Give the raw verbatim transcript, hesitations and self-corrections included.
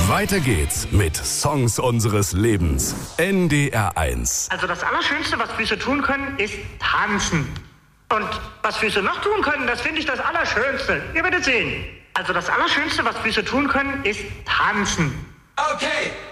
Weiter geht's mit Songs unseres Lebens. N D R eins. Also das Allerschönste, was Füße tun können, ist tanzen. Und was Füße noch tun können, das finde ich das Allerschönste. Ihr werdet sehen. Also das Allerschönste, was Füße tun können, ist tanzen. Okay.